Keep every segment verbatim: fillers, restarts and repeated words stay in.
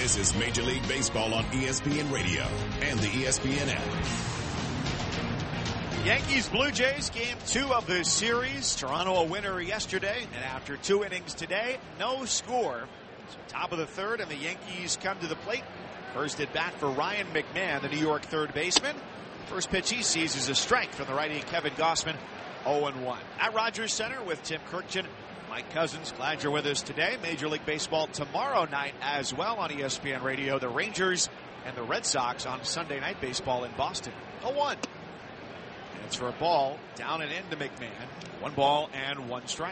This is Major League Baseball on E S P N Radio and the E S P N app. Yankees Blue Jays game two of the series. Toronto a winner yesterday, and after two innings today, no score. So top of the third, and the Yankees come to the plate. First at bat for Ryan McMahon, the New York third baseman. First pitch he sees is a strike from the righty Kevin Gausman. oh and one. At Rogers Center with Tim Kirkjian, Mike Cousins, glad you're with us today. Major League Baseball tomorrow night as well on E S P N Radio. The Rangers and the Red Sox on Sunday Night Baseball in Boston. oh one. And it's for a ball down and into McMahon. One ball and one strike.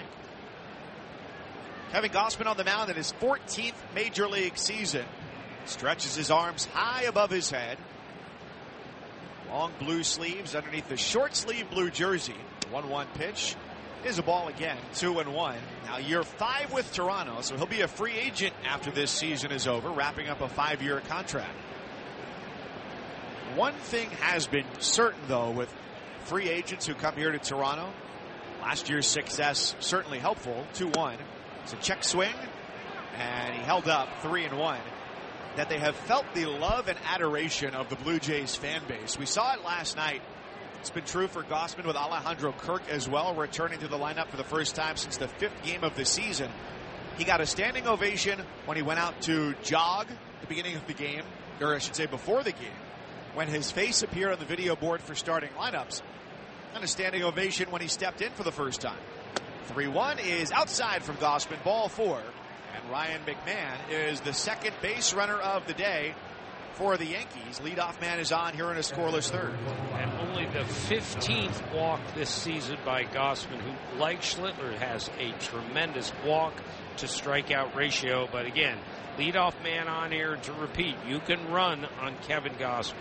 Kevin Gausman on the mound in his fourteenth Major League season. Stretches his arms high above his head. Long blue sleeves underneath the short sleeve blue jersey. one one pitch is a ball again. two and one. Now year five with Toronto, so he'll be a free agent after this season is over, wrapping up a five-year contract. One thing has been certain, though, with free agents who come here to Toronto, last year's success certainly helpful. two one. It's a check swing, and he held up three and one. That they have felt the love and adoration of the Blue Jays fan base. We saw it last night. It's been true for Gausman with Alejandro Kirk as well, returning to the lineup for the first time since the fifth game of the season. He got a standing ovation when he went out to jog at the beginning of the game, or I should say before the game, when his face appeared on the video board for starting lineups, and a standing ovation when he stepped in for the first time. three one is outside from Gausman, ball four. And Ryan McMahon is the second base runner of the day for the Yankees. Leadoff man is on here in a scoreless third. And only the fifteenth walk this season by Gausman, who, like Schlittler, has a tremendous walk to strikeout ratio. But again, leadoff man on here to repeat. You can run on Kevin Gausman.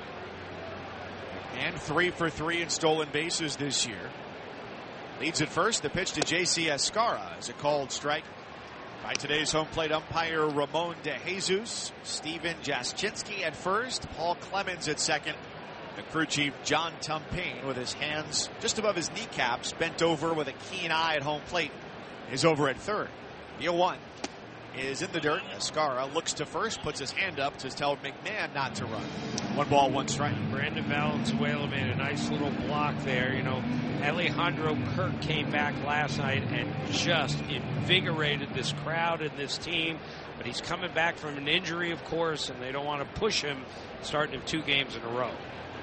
And three for three in stolen bases this year. Leads at first. The pitch to J C Escarra is a called strike by today's home plate umpire Ramon De Jesus. Steven Jastrzynski at first. Paul Clemens at second. The crew chief John Tumpane, with his hands just above his kneecaps, bent over with a keen eye at home plate, is over at third. The oh one is in the dirt. Escarra looks to first, puts his hand up to tell McMahon not to run. One ball, one strike. Brandon Valenzuela made a nice little block there. You know, Alejandro Kirk came back last night and just invigorated this crowd and this team. But he's coming back from an injury, of course, and they don't want to push him, starting him two games in a row.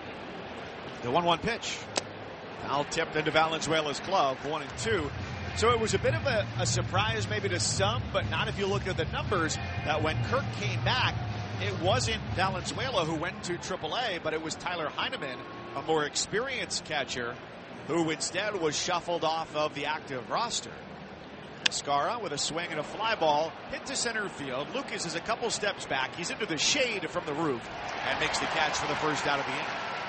The one one pitch. Foul tipped into Valenzuela's glove, one and two. So it was a bit of a, a surprise maybe to some, but not if you look at the numbers, that when Kirk came back, it wasn't Valenzuela who went to triple A, but it was Tyler Heineman, a more experienced catcher, who instead was shuffled off of the active roster. Escarra with a swing and a fly ball hit to center field. Lucas is a couple steps back. He's into the shade from the roof and makes the catch for the first out of the inning.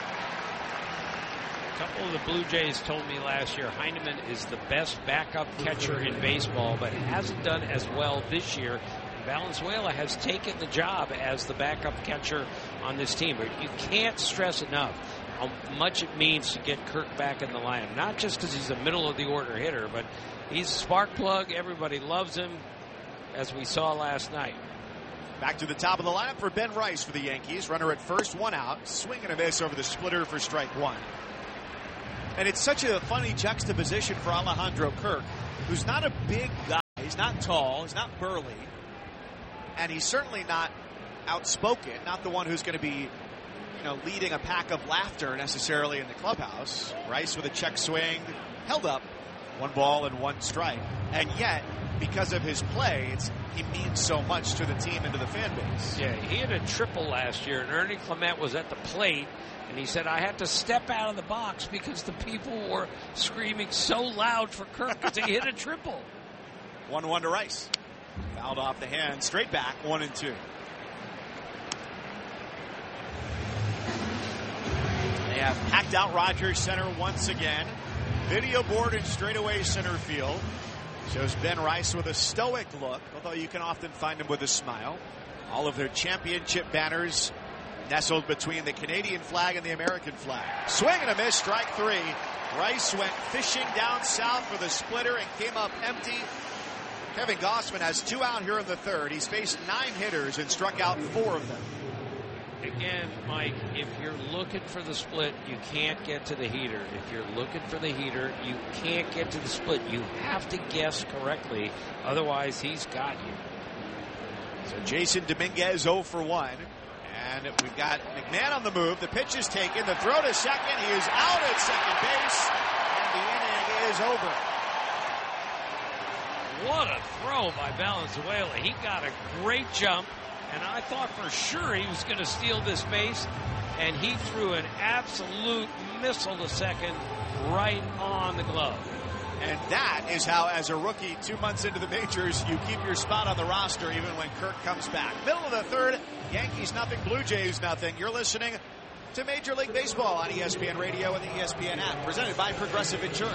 A couple of the Blue Jays told me last year Heineman is the best backup catcher in baseball, but hasn't done as well this year. Valenzuela has taken the job as the backup catcher on this team. But you can't stress enough how much it means to get Kirk back in the lineup. Not just because he's a middle of the order hitter, but he's a spark plug. Everybody loves him, as we saw last night. Back to the top of the lineup for Ben Rice for the Yankees. Runner at first, one out. Swing and a miss over the splitter for strike one. And it's such a funny juxtaposition for Alejandro Kirk, who's not a big guy. He's not tall. He's not burly. And he's certainly not outspoken. Not the one who's going to be, you know, leading a pack of laughter necessarily in the clubhouse. Rice with a check swing. Held up. One ball and one strike. And yet, because of his play, it's, he means so much to the team and to the fan base. Yeah, he had a triple last year, and Ernie Clement was at the plate. And he said, I had to step out of the box because the people were screaming so loud for Kirk because he hit a triple. one one to Rice. Fouled off the hand. Straight back. One and two. They have packed out Rogers Center once again. Video board in straightaway center field. Shows Ben Rice with a stoic look, although you can often find him with a smile. All of their championship banners nestled between the Canadian flag and the American flag. Swing and a miss, strike three. Rice went fishing down south for the splitter and came up empty. Kevin Gossman has two out here in the third. He's faced nine hitters and struck out four of them. Again, Mike, if you're looking for the split, you can't get to the heater. If you're looking for the heater, you can't get to the split. You have to guess correctly. Otherwise, he's got you. So Jason Dominguez oh for one. And we've got McMahon on the move. The pitch is taken. The throw to second. He is out at second base. And the inning is over. What a throw by Valenzuela. He got a great jump. And I thought for sure he was going to steal this base. And he threw an absolute missile to second right on the glove. And that is how, as a rookie, two months into the majors, you keep your spot on the roster even when Kirk comes back. Middle of the third, Yankees nothing, Blue Jays nothing. You're listening to Major League Baseball on E S P N Radio and the E S P N app, presented by Progressive Insurance.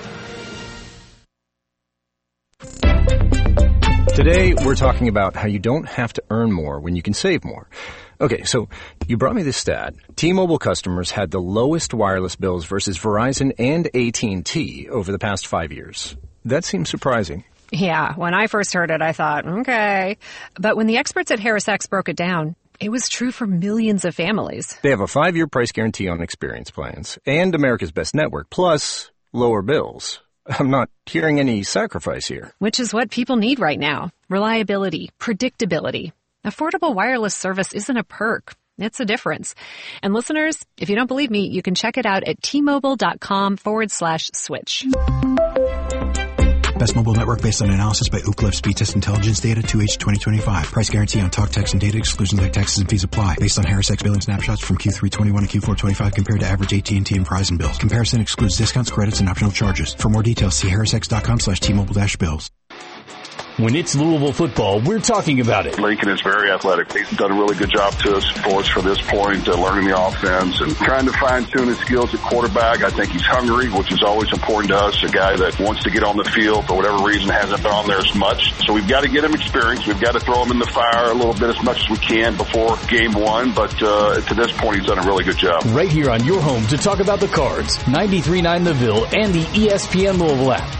Today, we're talking about how you don't have to earn more when you can save more. Okay, so you brought me this stat. T-Mobile customers had the lowest wireless bills versus Verizon and A T and T over the past five years. That seems surprising. Yeah, when I first heard it, I thought, okay. But when the experts at HarrisX broke it down, it was true for millions of families. They have a five-year price guarantee on experience plans and America's Best Network, plus lower bills. I'm not hearing any sacrifice here. Which is what people need right now. Reliability, predictability. Affordable wireless service isn't a perk. It's a difference. And listeners, if you don't believe me, you can check it out at T-Mobile.com forward slash switch. Best mobile network based on analysis by Ookla Speed Test Intelligence Data two H twenty twenty-five. Price guarantee on talk, text, and data. Exclusions like taxes and fees apply. Based on HarrisX billing snapshots from Q three twenty-one and Q four twenty-five compared to average A T and T and Verizon bills. Comparison excludes discounts, credits, and optional charges. For more details, see HarrisX.com slash T-Mobile-bills. When it's Louisville football, we're talking about it. Lincoln is very athletic. He's done a really good job to us for us for this point, uh, learning the offense and trying to fine-tune his skills at quarterback. I think he's hungry, which is always important to us, a guy that wants to get on the field for whatever reason hasn't been on there as much. So we've got to get him experience. We've got to throw him in the fire a little bit as much as we can before game one, but uh, to this point, he's done a really good job. Right here on your home to talk about the Cards, ninety-three point nine The Ville and the E S P N Louisville app.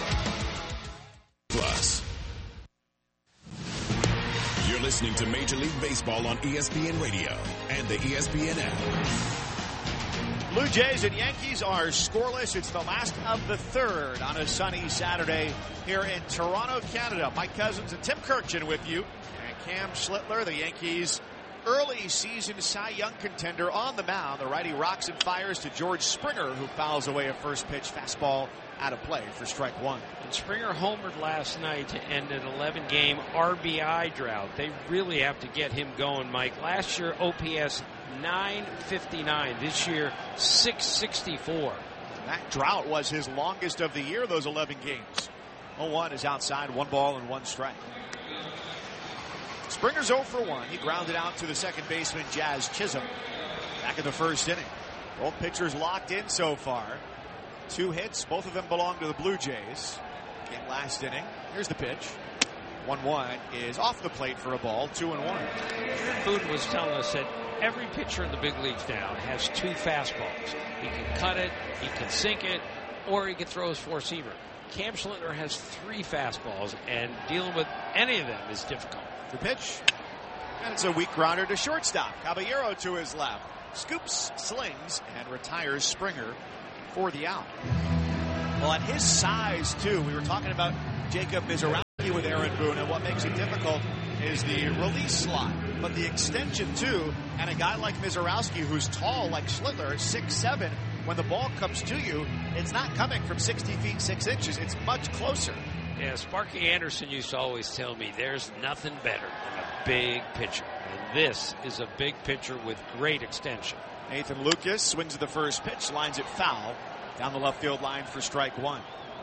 Plus. You're listening to Major League Baseball on E S P N Radio and the E S P N app. Blue Jays and Yankees are scoreless. It's the last of the third on a sunny Saturday here in Toronto, Canada. Mike Cousins and Tim Kirkchin with you. And Cam Schlittler, the Yankees' early season Cy Young contender, on the mound. The righty rocks and fires to George Springer, who fouls away a first pitch fastball out of play for strike one. And Springer homered last night to end an eleven game R B I drought. They really have to get him going, Mike. Last year, O P S nine fifty-nine. This year, six sixty-four. That drought was his longest of the year, those eleven games. oh one is outside, one ball and one strike. Springer's oh for one. He grounded out to the second baseman, Jazz Chisholm, back in the first inning. Both pitchers locked in so far. Two hits, both of them belong to the Blue Jays. In last inning, here's the pitch. one one is off the plate for a ball, two and one. Boone was telling us that every pitcher in the big leagues now has two fastballs. He can cut it, he can sink it, or he can throw his four-seamer. Cam Schlittler has three fastballs, and dealing with any of them is difficult. The pitch, and it's a weak grounder to shortstop. Caballero to his left. Scoops, slings, and retires Springer for the out. Well, at his size, too, we were talking about Jacob Mizorowski with Aaron Boone, and what makes it difficult is the release slot. But the extension, too, and a guy like Mizorowski, who's tall like Schlittler, six seven, when the ball comes to you, it's not coming from sixty feet, six inches. It's much closer. Yeah, Sparky Anderson used to always tell me there's nothing better than a big pitcher. And this is a big pitcher with great extension. Nathan Lucas swings at the first pitch, lines it foul down the left field line for strike one.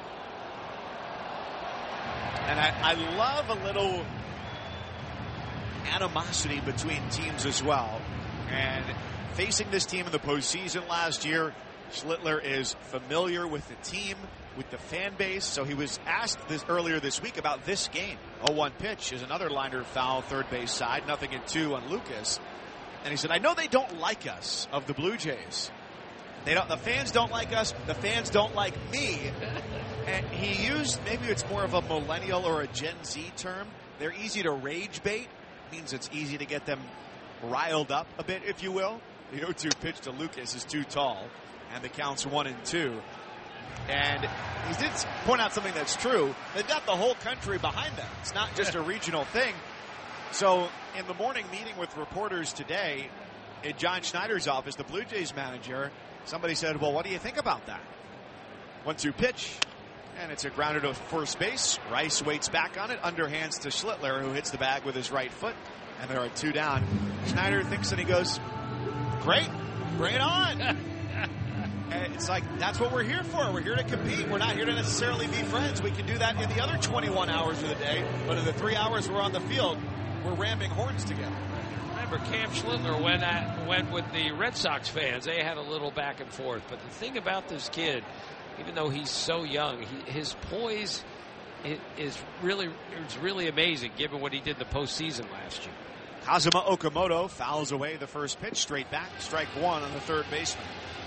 And I, I love a little animosity between teams as well. And facing this team in the postseason last year, Schlittler is familiar with the team, with the fan base. So he was asked this earlier this week about this game. oh one pitch is another liner foul, third base side, nothing in two on Lucas. And he said, I know they don't like us, of the Blue Jays. They don't. The fans don't like us. The fans don't like me. And he used, maybe it's more of a millennial or a Gen Z term. They're easy to rage bait. Means it's easy to get them riled up a bit, if you will. The oh two pitch to Lucas is too tall, and the count's one and two. And he did point out something that's true. They've got the whole country behind them. It's not just a regional thing. So in the morning meeting with reporters today, in John Schneider's office, the Blue Jays manager, somebody said, well, what do you think about that? one two pitch. And it's a grounder to first base. Rice waits back on it. Underhands to Schlittler, who hits the bag with his right foot. And there are two down. Schneider thinks and he goes, great, bring it on. And it's like, that's what we're here for. We're here to compete. We're not here to necessarily be friends. We can do that in the other twenty-one hours of the day. But in the three hours we're on the field, we're ramming horns together. Remember, Cam Schlittler went, at, went with the Red Sox fans. They had a little back and forth. But the thing about this kid, even though he's so young, he, his poise is really is really amazing given what he did in the postseason last year. Kazuma Okamoto fouls away the first pitch, straight back, strike one on the third baseman.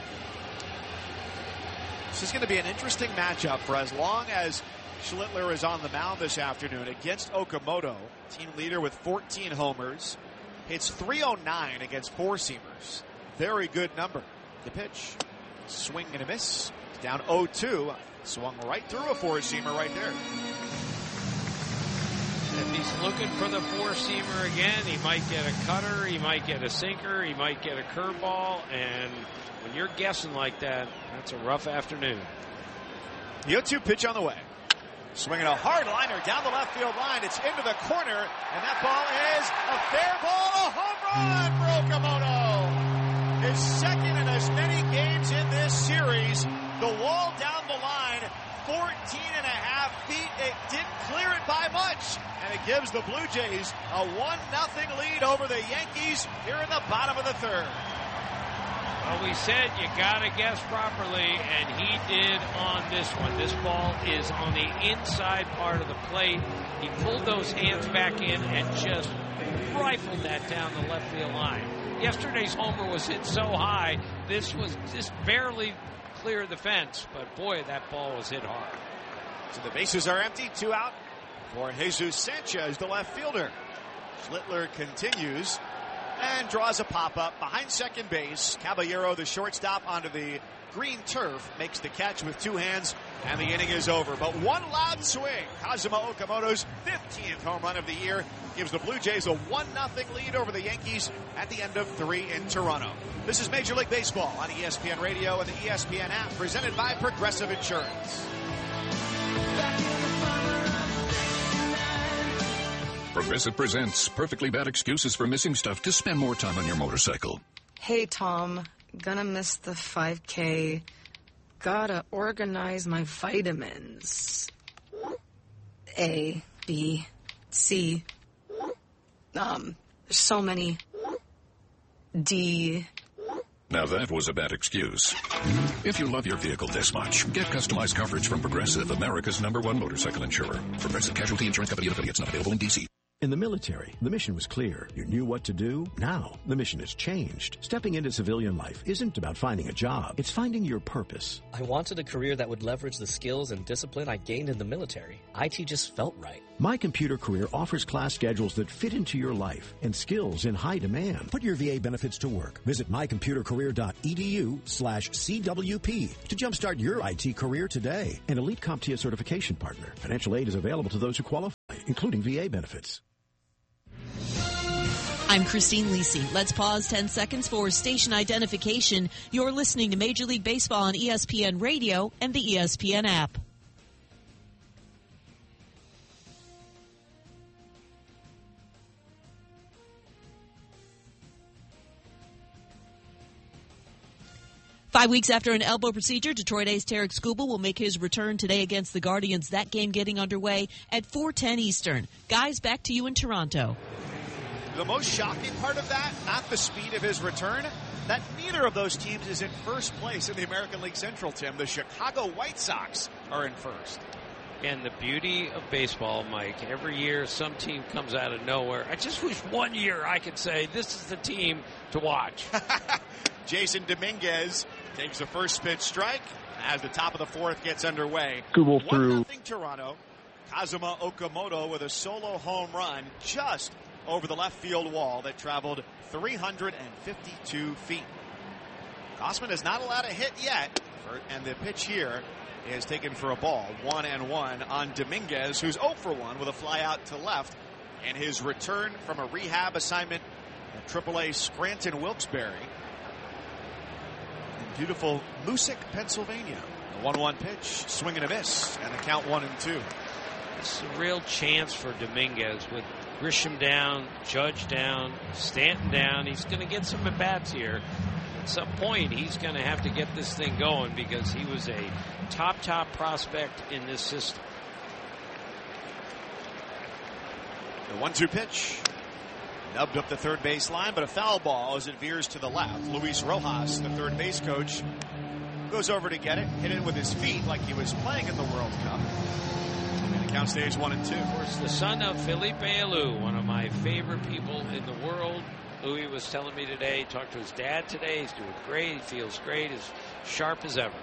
This is going to be an interesting matchup for as long as Schlittler is on the mound this afternoon against Okamoto, team leader with fourteen homers. Hits three oh nine against four-seamers. Very good number. The pitch, swing and a miss. Down oh two, swung right through a four-seamer right there. If he's looking for the four-seamer again, he might get a cutter, he might get a sinker, he might get a curveball, and when you're guessing like that, that's a rough afternoon. The oh two pitch on the way. Swinging a hard liner down the left field line. It's into the corner, and that ball is a fair ball, a home run for Okamoto. His second in as many games in this series. The wall down the line, fourteen and a half feet. It didn't clear it by much, and it gives the Blue Jays a one nothing lead over the Yankees here in the bottom of the third. Well, we said you got to guess properly, and he did on this one. This ball is on the inside part of the plate. He pulled those hands back in and just rifled that down the left field line. Yesterday's homer was hit so high, this was just barely cleared the fence, but boy, that ball was hit hard. So the bases are empty, two out for Jesus Sanchez, the left fielder. Schlittler continues and draws a pop-up behind second base. Caballero, the shortstop, onto the green turf, makes the catch with two hands, and the inning is over. But one loud swing, Kazuma Okamoto's fifteenth home run of the year, gives the Blue Jays a one nothing lead over the Yankees at the end of three in Toronto. This is Major League Baseball on E S P N Radio and the E S P N app, presented by Progressive Insurance. Progressive presents Perfectly Bad Excuses for Missing Stuff to Spend More Time on Your Motorcycle. Hey, Tom. Gonna miss the five K. Gotta organize my vitamins. A, B, C. Um, there's so many. D. Now that was a bad excuse. If you love your vehicle this much, get customized coverage from Progressive, America's number one motorcycle insurer. Progressive Casualty Insurance Company and affiliates, not available in D C. In the military, the mission was clear. You knew what to do. Now, the mission has changed. Stepping into civilian life isn't about finding a job. It's finding your purpose. I wanted a career that would leverage the skills and discipline I gained in the military. I T just felt right. My Computer Career offers class schedules that fit into your life and skills in high demand. Put your V A benefits to work. Visit mycomputercareer.edu slash CWP to jumpstart your I T career today. An Elite CompTIA certification partner. Financial aid is available to those who qualify, including V A benefits. I'm Christine Lisi. Let's pause ten seconds for station identification. You're listening to Major League Baseball on E S P N Radio and the E S P N app. Five weeks after an elbow procedure, Detroit ace Tarek Skubal will make his return today against the Guardians. That game getting underway at four ten Eastern. Guys, back to you in Toronto. The most shocking part of that, not the speed of his return, that neither of those teams is in first place in the American League Central, Tim. The Chicago White Sox are in first. And the beauty of baseball, Mike, every year some team comes out of nowhere. I just wish one year I could say this is the team to watch. Jason Dominguez takes the first pitch strike as the top of the fourth gets underway. Google through. one nothing Toronto. Kazuma Okamoto with a solo home run just over the left field wall that traveled three hundred fifty-two feet. Gausman has not allowed a hit yet, and the pitch here is taken for a ball. One and one on Dominguez, who's oh for one with a fly out to left in his return from a rehab assignment at triple A Scranton Wilkes-Barre in beautiful Moosic, Pennsylvania. The one one pitch, swing and a miss, and the count one and two. This is a real chance for Dominguez with Grisham down, Judge down, Stanton down. He's going to get some at-bats here. At some point, he's going to have to get this thing going because he was a top, top prospect in this system. The one two pitch. Nubbed up the third base line, but a foul ball as it veers to the left. Luis Rojas, the third base coach, goes over to get it, hit it with his feet like he was playing in the World Cup. And the count stays one and two. Of course, the son of Felipe Alou, one of my favorite people in the world. Louis was telling me today, he talked to his dad today. He's doing great. He feels great, as sharp as ever.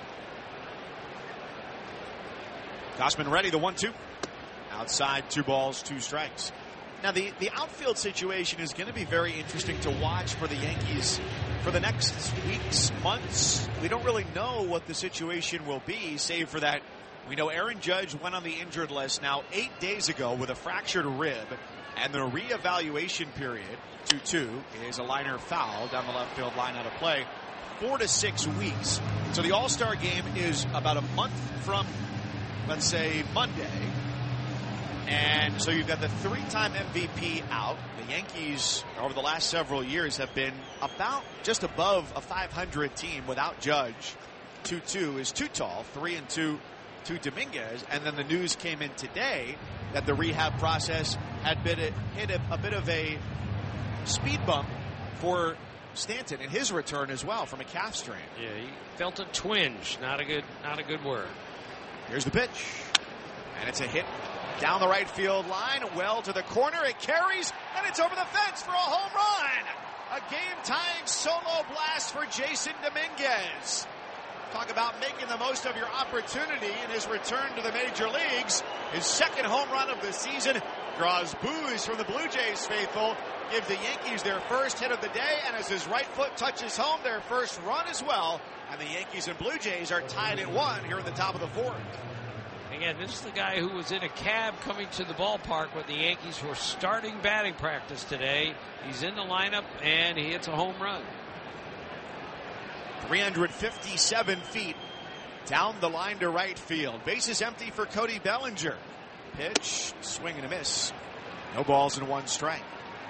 Gausman ready, the one two. Outside, two balls, two strikes. Now, the, the outfield situation is going to be very interesting to watch for the Yankees for the next weeks, months. We don't really know what the situation will be, save for that. We know Aaron Judge went on the injured list now eight days ago with a fractured rib, and the reevaluation period, two two, is a liner foul down the left field line out of play. Four to six weeks. So the All-Star game is about a month from, let's say, Monday. And so you've got the three-time M V P out. The Yankees, over the last several years, have been about just above a five hundred team without Judge. two two is too tall. three and two to Dominguez. And then the news came in today that the rehab process had been a, hit a, a bit of a speed bump for Stanton in his return as well from a calf strain. Yeah, he felt a twinge. Not a good, not a good word. Here's the pitch. And it's a hit down the right field line, well to the corner. It carries, and it's over the fence for a home run. A game-tying solo blast for Jason Dominguez. Talk about making the most of your opportunity in his return to the major leagues. His second home run of the season draws boos from the Blue Jays faithful. Gives the Yankees their first hit of the day, and as his right foot touches home, their first run as well. And the Yankees and Blue Jays are tied at one here in the top of the fourth. Again, this is the guy who was in a cab coming to the ballpark when the Yankees were starting batting practice today. He's in the lineup, and he hits a home run. three hundred fifty-seven feet down the line to right field. Bases empty for Cody Bellinger. Pitch, swing and a miss. No balls and one strike.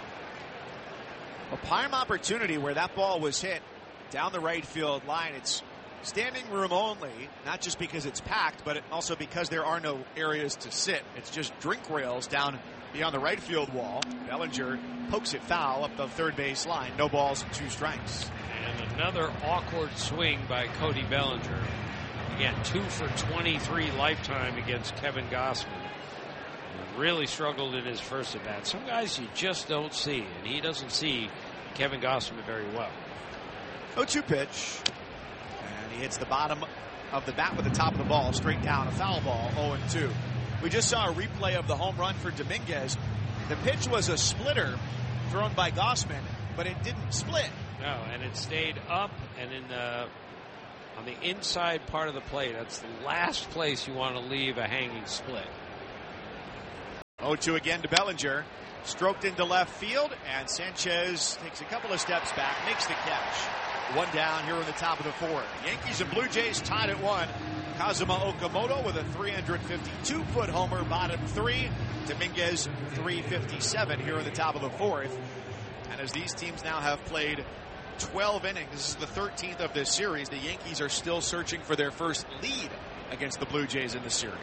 A prime opportunity where that ball was hit down the right field line. It's standing room only, not just because it's packed, but also because there are no areas to sit. It's just drink rails down beyond the right field wall. Bellinger pokes it foul up the third base line. No balls and two strikes. And another awkward swing by Cody Bellinger. Again, two for twenty-three lifetime against Kevin Gausman. He really struggled in his first at bat. Some guys you just don't see, and he doesn't see Kevin Gausman very well. oh two pitch. And he hits the bottom of the bat with the top of the ball, straight down, a foul ball, oh and two. We just saw a replay of the home run for Dominguez. The pitch was a splitter thrown by Gausman, but it didn't split. No, and it stayed up and in the, on the inside part of the plate. That's the last place you want to leave a hanging split. oh two again to Bellinger. Stroked into left field, and Sanchez takes a couple of steps back, makes the catch. One down here in the top of the fourth. Yankees and Blue Jays tied at one. Kazuma Okamoto with a three hundred fifty-two foot homer, bottom three. Dominguez three fifty-seven here in the top of the fourth. And as these teams now have played twelve innings, this is the thirteenth of this series, the Yankees are still searching for their first lead against the Blue Jays in the series.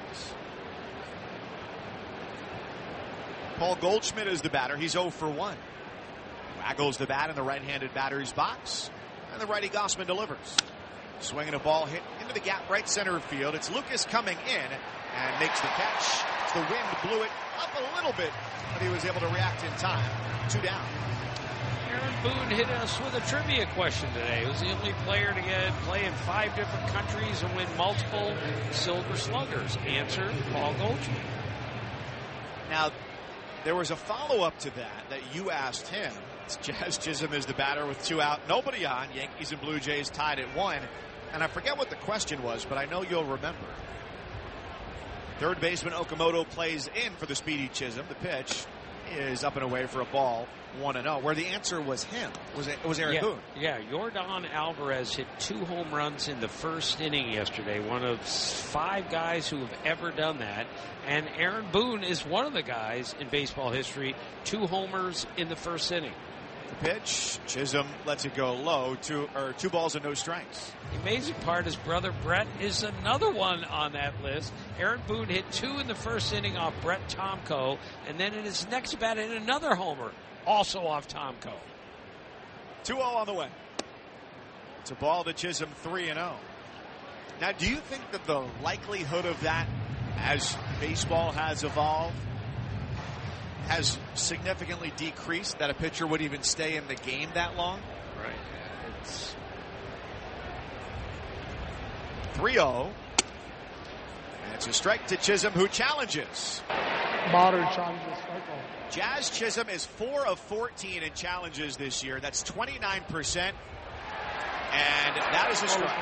Paul Goldschmidt is the batter. He's oh for one. Waggles the bat in the right-handed batter's box. And the righty Gausman delivers. Swinging a ball hit into the gap right center field. It's Lucas coming in and makes the catch. The wind blew it up a little bit, but he was able to react in time. Two down. Aaron Boone hit us with a trivia question today. He was the only player to get play in five different countries and win multiple Silver Sluggers. Answer, Paul Goldschmidt. Now, there was a follow-up to that that you asked him. It's Jazz Chisholm is the batter with two out, nobody on. Yankees and Blue Jays tied at one. And I forget what the question was, but I know you'll remember. Third baseman Okamoto plays in for the speedy Chisholm. The pitch is up and away for a ball, one and oh, where the answer was him. Was it was Aaron yeah, Boone? Yeah, Yordan Alvarez hit two home runs in the first inning yesterday. One of five guys who have ever done that. And Aaron Boone is one of the guys in baseball history, two homers in the first inning. The pitch, Chisholm lets it go low, two or two balls and no strikes. The amazing part is brother Brett is another one on that list. Aaron Boone hit two in the first inning off Brett Tomko, and then in his next bat hit another homer, also off Tomko. two oh on the way. It's a ball to Chisholm, three and oh. Now, do you think that the likelihood of that, as baseball has evolved, has significantly decreased, that a pitcher would even stay in the game that long? Right. It's three oh. And it's a strike to Chisholm, who challenges. Modern challenges. Jazz Chisholm is four of fourteen in challenges this year. That's twenty-nine percent. And that is a strike.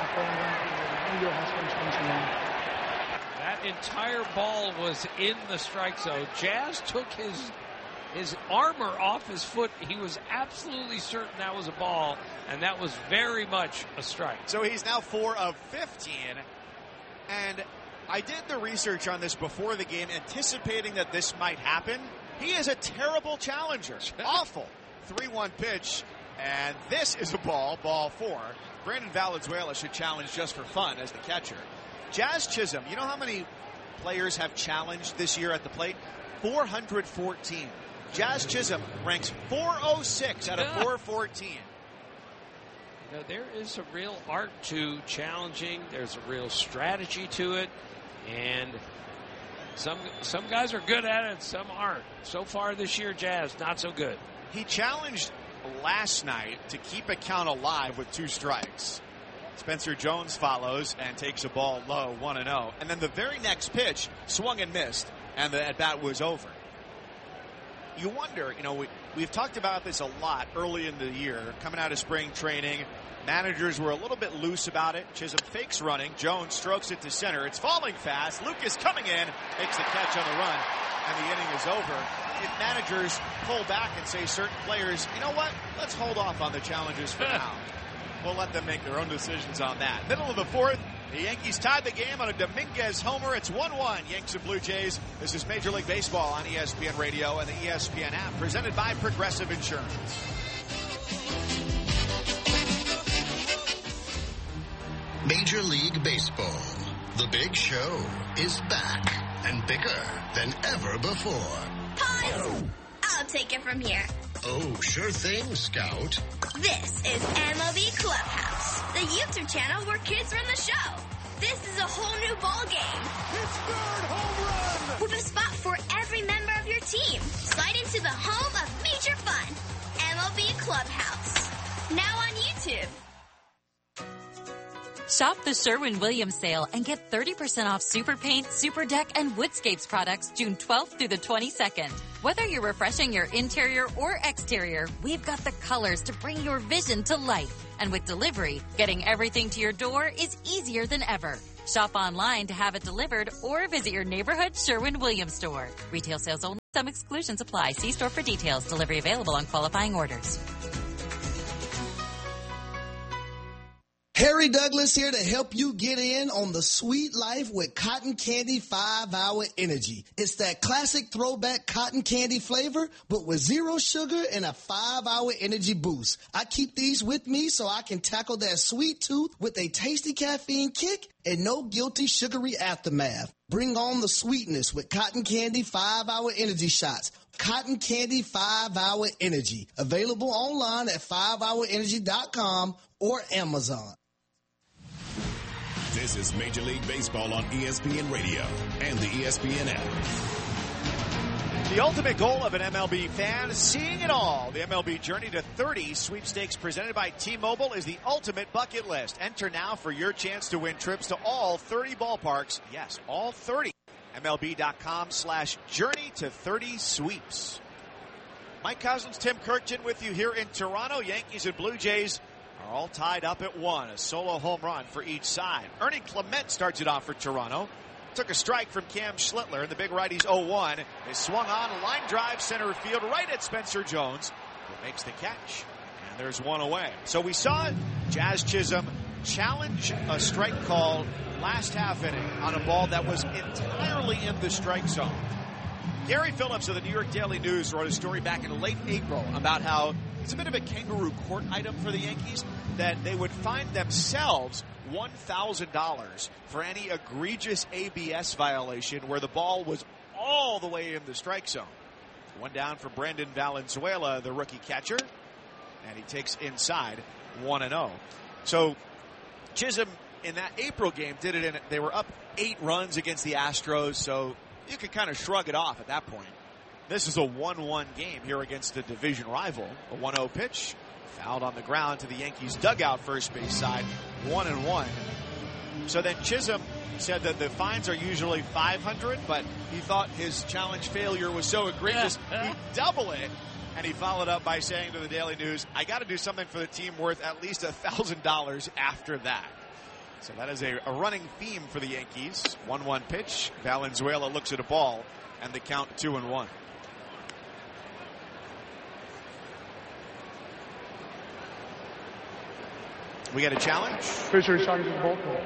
That entire ball was in the strike zone. Jazz took his his armor off his foot. He was absolutely certain that was a ball, and that was very much a strike. So he's now four of fifteen. And I did the research on this before the game, anticipating that this might happen. He is a terrible challenger. Awful. three one pitch. And this is a ball, ball four. Brandon Valenzuela should challenge just for fun as the catcher. Jazz Chisholm, you know how many players have challenged this year at the plate? four hundred fourteen. Jazz Chisholm ranks four oh six out of four fourteen. You know, there is a real art to challenging. There's a real strategy to it. And some some guys are good at it, some aren't. So far this year, Jazz, not so good. He challenged last night to keep a count alive with two strikes. Spencer Jones follows and takes a ball low, one and oh. And then the very next pitch swung and missed, and the at-bat was over. You wonder, you know, we, we've talked about this a lot early in the year, coming out of spring training. Managers were a little bit loose about it. Chisholm fakes running. Jones strokes it to center. It's falling fast. Lucas coming in, makes the catch on the run, and the inning is over. If managers pull back and say certain players, you know what, let's hold off on the challenges for now. We'll let them make their own decisions on that. Middle of the fourth, the Yankees tied the game on a Dominguez homer. It's one one, Yanks and Blue Jays. This is Major League Baseball on E S P N Radio and the E S P N app, presented by Progressive Insurance. Major League Baseball. The Big Show is back and bigger than ever before. Pause! I'll take it from here. Oh, sure thing, Scout. This is M L B Clubhouse, the YouTube channel where kids run the show. This is a whole new ball game. Pittsburgh home run! With a spot for every member of your team. Slide into the home of major fun. M L B Clubhouse. Now on YouTube. Shop the Sherwin-Williams sale and get thirty percent off Super Paint, Super Deck, and Woodscapes products June twelfth through the twenty-second. Whether you're refreshing your interior or exterior, we've got the colors to bring your vision to life. And with delivery, getting everything to your door is easier than ever. Shop online to have it delivered or visit your neighborhood Sherwin-Williams store. Retail sales only. Some exclusions apply. See store for details. Delivery available on qualifying orders. Harry Douglas here to help you get in on the sweet life with Cotton Candy five hour Energy. It's that classic throwback cotton candy flavor, but with zero sugar and a five hour energy boost. I keep these with me so I can tackle that sweet tooth with a tasty caffeine kick and no guilty sugary aftermath. Bring on the sweetness with Cotton Candy five hour Energy shots. Cotton Candy five hour Energy. Available online at five hour energy dot com or Amazon. This is Major League Baseball on E S P N Radio and the E S P N app. The ultimate goal of an M L B fan, seeing it all. The M L B Journey to thirty sweepstakes presented by T-Mobile is the ultimate bucket list. Enter now for your chance to win trips to all thirty ballparks. Yes, all thirty. M L B dot com slash journey to thirty sweeps. Mike Cousins, Tim Kirkjian with you here in Toronto. Yankees and Blue Jays are all tied up at one. A solo home run for each side. Ernie Clement starts it off for Toronto. Took a strike from Cam Schlittler, and the big righty's oh one. They swung on, a line drive center field right at Spencer Jones, who makes the catch. And there's one away. So we saw Jazz Chisholm challenge a strike call last half inning on a ball that was entirely in the strike zone. Gary Phillips of the New York Daily News wrote a story back in late April about how it's a bit of a kangaroo court item for the Yankees that they would find themselves one thousand dollars for any egregious A B S violation where the ball was all the way in the strike zone. One down for Brandon Valenzuela, the rookie catcher, and he takes inside one and oh. So Chisholm in that April game did it in, they were up eight runs against the Astros, so you could kind of shrug it off at that point. This is a one one game here against the division rival. A one oh pitch. Fouled on the ground to the Yankees dugout first base side. One and one. So then Chisholm said that the fines are usually five hundred, but he thought his challenge failure was so egregious he'd double it. And he followed up by saying to the Daily News, I got to do something for the team worth at least one thousand dollars after that. So that is a, a running theme for the Yankees. one one pitch. Valenzuela looks at a ball, and the count two and one. We get a challenge. Fisher challenges Bolton.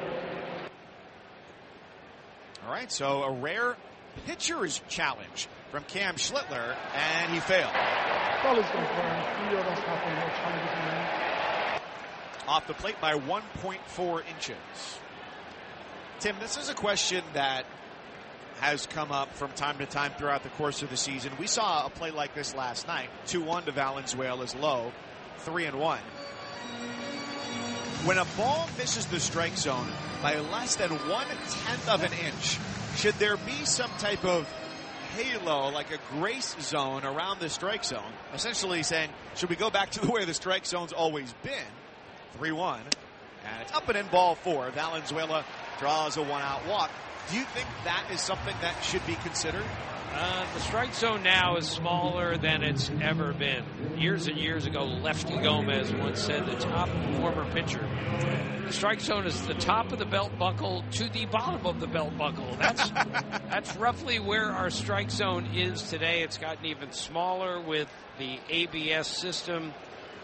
All right, so a rare pitcher's challenge from Cam Schlittler, and he failed. Well, it's confirmed. Three of us have no challenges in there. Off the plate by one point four inches. Tim, this is a question that has come up from time to time throughout the course of the season. We saw a play like this last night. two one to Valenzuela's low, three and one. When a ball misses the strike zone by less than one-tenth of an inch, should there be some type of halo, like a grace zone around the strike zone? Essentially saying, should we go back to the way the strike zone's always been? three one. And it's up and in ball four. Valenzuela draws a one-out walk. Do you think that is something that should be considered? Uh, the strike zone now is smaller than it's ever been. Years and years ago, Lefty Gomez once said the top former pitcher. The strike zone is the top of the belt buckle to the bottom of the belt buckle. That's that's roughly where our strike zone is today. It's gotten even smaller with the A B S system.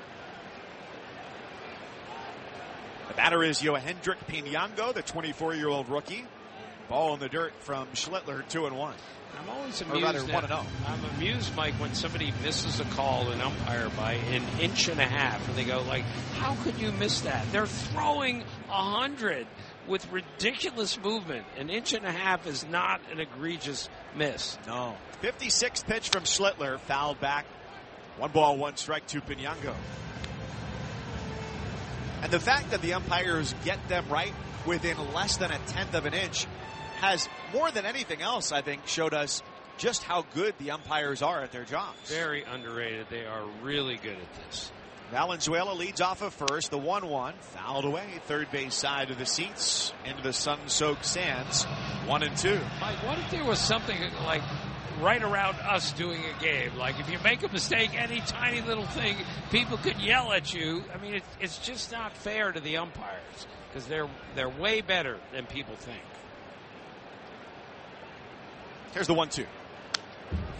The batter is Yohendrick Pinango, the twenty-four-year-old rookie. Ball in the dirt from Schlittler, two and one. I'm always or rather, amused. one and oh. I'm amused, Mike, when somebody misses a call, an umpire, by an inch and a half, and they go like, "How could you miss that?" They're throwing a hundred with ridiculous movement. An inch and a half is not an egregious miss. No. fifty-sixth pitch from Schlittler, fouled back. One ball, one strike to Pinango. And the fact that the umpires get them right within less than a tenth of an inch has, more than anything else, I think, showed us just how good the umpires are at their jobs. Very underrated. They are really good at this. Valenzuela leads off of first, the one one, fouled away, third base side of the seats, into the sun-soaked sands, one and two. Mike, what if there was something like right around us doing a game? Like if you make a mistake, any tiny little thing, people could yell at you. I mean, it, it's just not fair to the umpires because they're they're way better than people think. Here's the one two.